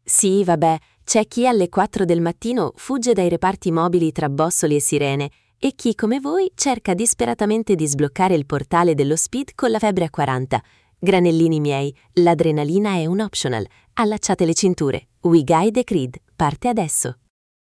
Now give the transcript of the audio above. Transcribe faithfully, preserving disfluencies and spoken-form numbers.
Sì, vabbè, c'è chi alle quattro del mattino fugge dai reparti mobili tra bossoli e sirene e chi, come voi, cerca disperatamente di sbloccare il portale dello speed con la febbre a quaranta. Granellini miei, l'adrenalina è un optional. Allacciate le cinture. We Guide the Creed parte adesso.